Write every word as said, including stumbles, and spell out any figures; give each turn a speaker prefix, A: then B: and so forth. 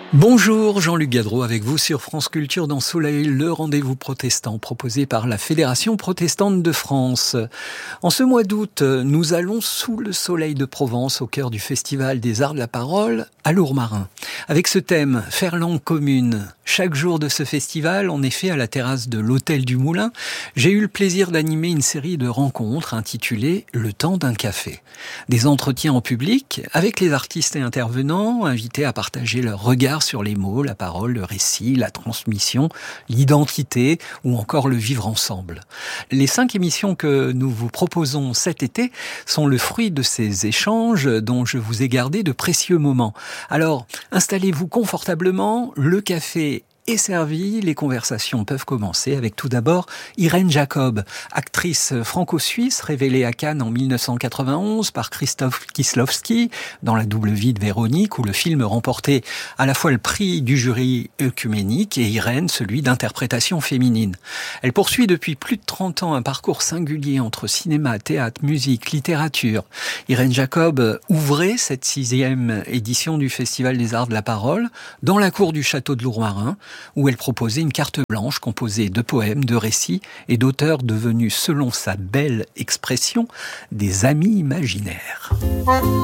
A: Bonjour, Jean-Luc Gadreau avec vous sur France Culture dans Soleil, le rendez-vous protestant proposé par la Fédération protestante de France. En ce mois d'août, nous allons sous le soleil de Provence au cœur du Festival des Arts de la Parole à Lourmarin. Avec ce thème, faire langue commune. Chaque jour de ce festival, en effet, à la terrasse de l'Hôtel du Moulin, j'ai eu le plaisir d'animer une série de rencontres intitulées « Le temps d'un café ». Des entretiens en public avec les artistes et intervenants invités à partager leur regard sur les mots, la parole, le récit, la transmission, l'identité ou encore le vivre ensemble. Les cinq émissions que nous vous proposons cet été sont le fruit de ces échanges dont je vous ai gardé de précieux moments. Alors, installez-vous confortablement, le café est servi, les conversations peuvent commencer avec tout d'abord Irène Jacob, actrice franco-suisse révélée à Cannes en mille neuf cent quatre-vingt-onze par Krzysztof Kieślowski dans La double vie de Véronique, où le film remportait à la fois le prix du jury œcuménique et Irène celui d'interprétation féminine. Elle poursuit depuis plus de trente ans un parcours singulier entre cinéma, théâtre, musique, littérature. Irène Jacob ouvrait cette sixième édition du Festival des Arts de la Parole dans la cour du château de Lourmarin, où elle proposait une carte blanche composée de poèmes, de récits et d'auteurs devenus, selon sa belle expression, des amis imaginaires.